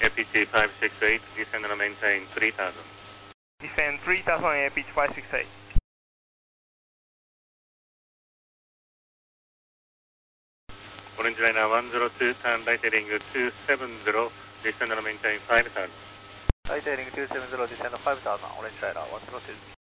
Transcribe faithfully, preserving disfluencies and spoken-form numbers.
A P G five six eight, descend and maintain three thousand. Descend three thousand A P G five six eight. Orange Liner one zero two, turn right heading two seven zero, descend and maintain five thousand. Right heading two seven zero, descend five thousand, Orange Liner one zero two.